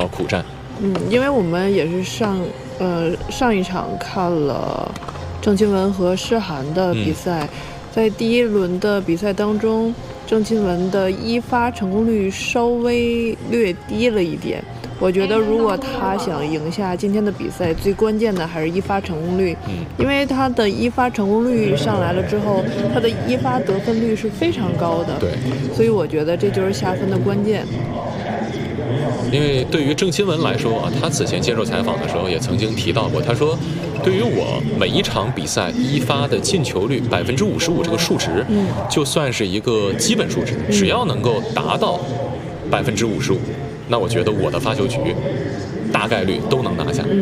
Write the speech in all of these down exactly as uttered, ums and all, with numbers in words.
苦战。 嗯，因为我们也是上呃上一场看了郑钦文和诗涵的比赛，嗯、在第一轮的比赛当中，郑钦文的一发成功率稍微略低了一点。我觉得如果他想赢下今天的比赛，最关键的还是一发成功率， 嗯， 因为他的一发成功率上来了之后，他的一发得分率是非常高的， 对， 所以我觉得这就是下分的关键。 因为对于郑钦文来说啊，他此前接受采访的时候也曾经提到过，他说，对于我每一场比赛一发的进球率百分之五十五这个数值， 嗯， 就算是一个基本数值，只要能够达到百分之五十五，那我觉得我的发球局大概率都能拿下。 嗯，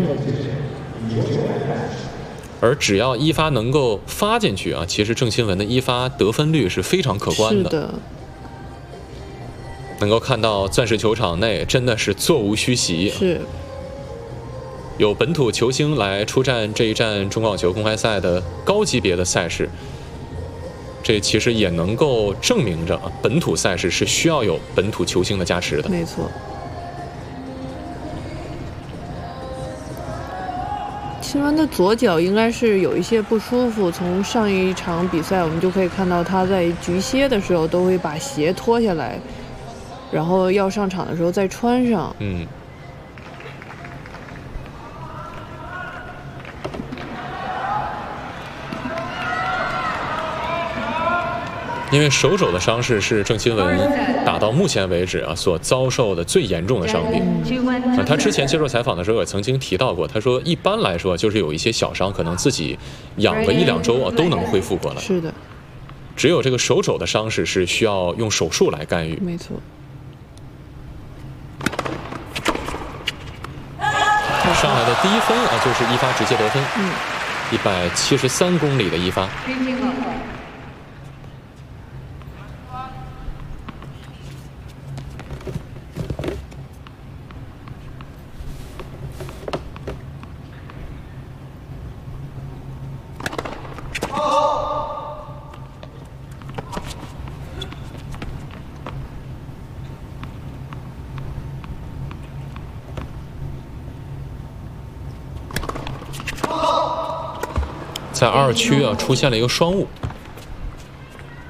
而只要一发能够发进去啊，其实郑钦文的一发得分率是非常可观的。 是的。 能够看到钻石球场内真的是座无虚席， 是有本土球星来出战这一站中网球公开赛的高级别的赛事，这其实也能够证明着本土赛事是需要有本土球星的加持的。 没错。钦文的左脚应该是有一些不舒服，从上一场比赛我们就可以看到他在局歇的时候都会把鞋脱下来，然后要上场的时候再穿上。 嗯，因为手肘的伤势是郑钦文打到目前为止啊所遭受的最严重的伤病。啊，他之前接受采访的时候也曾经提到过，他说一般来说就是有一些小伤，可能自己养个一两周啊都能恢复过来。 是的。 只有这个手肘的伤势是需要用手术来干预。 没错。 上来的第一分啊，就是一发直接得分， 嗯， 一百七十三公里的一发。在二区啊出现了一个双误，